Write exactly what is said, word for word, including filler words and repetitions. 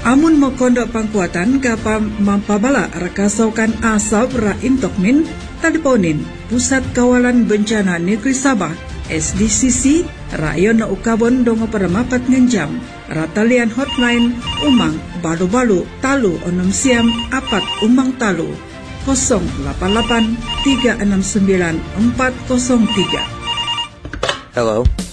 Amun mokondok pangkuatan kapa mampabala rakasaukan asap ra intokmin teleponin Pusat Kawalan Bencana Negeri Sabah S D C C Rayon na ukabon dongo pada mapat ngenjam ratalian hotline umang balu-balu talu onom siam apat umang talu nol delapan delapan tiga enam sembilan empat nol tiga. Hello.